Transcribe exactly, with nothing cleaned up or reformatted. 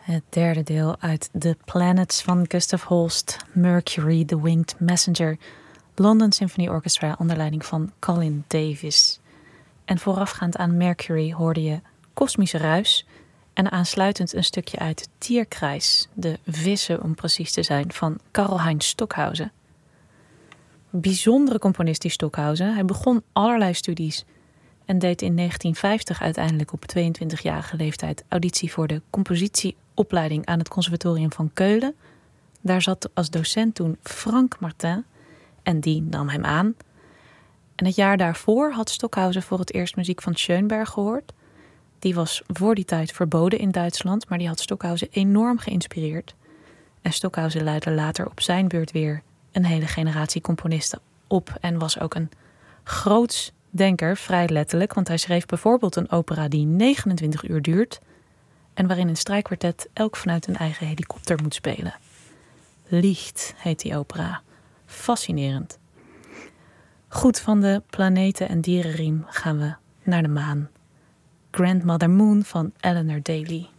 Het derde deel uit The Planets van Gustav Holst, Mercury, The Winged Messenger, London Symphony Orchestra onder leiding van Colin Davis. En voorafgaand aan Mercury hoorde je Kosmische Ruis en aansluitend een stukje uit Tierkreis, de vissen om precies te zijn, van Karlheinz Stockhausen. Bijzondere componist die Stockhausen. Hij begon allerlei studies en deed in negentien vijftig uiteindelijk op tweeëntwintigjarige leeftijd auditie voor de compositieopleiding aan het Conservatorium van Keulen. Daar zat als docent toen Frank Martin en die nam hem aan. En het jaar daarvoor had Stockhausen voor het eerst muziek van Schoenberg gehoord. Die was voor die tijd verboden in Duitsland, maar die had Stockhausen enorm geïnspireerd. En Stockhausen leidde later op zijn beurt weer een hele generatie componisten op en was ook een groots denker, vrij letterlijk, want hij schreef bijvoorbeeld een opera die negenentwintig uur duurt en waarin een strijkkwartet elk vanuit een eigen helikopter moet spelen. Licht heet die opera. Fascinerend. Goed, van de planeten- en dierenriem gaan we naar de maan. Grandmother Moon van Eleanor Daly.